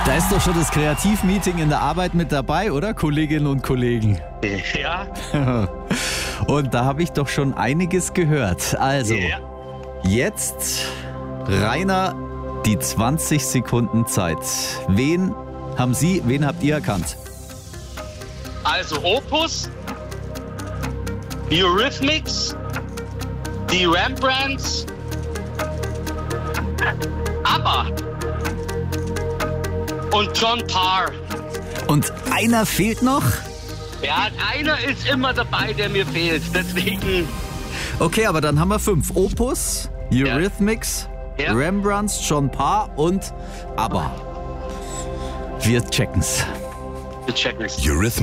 Da ist doch schon das Kreativmeeting in der Arbeit mit dabei, oder, Kolleginnen und Kollegen? Ja. Und da habe ich doch schon einiges gehört. Also, Ja. jetzt, Rainer, die 20 Sekunden Zeit. Wen habt ihr erkannt? Also Opus, Eurythmics, die Rembrandts, ABBA und John Parr. Und einer fehlt noch? Ja, einer ist immer dabei, der mir fehlt. Deswegen, Okay, aber dann haben wir 5. Opus, Eurythmics, Ja. Rembrandts, John Parr und ABBA. Wir checken's. wir checken es. Eurythmics.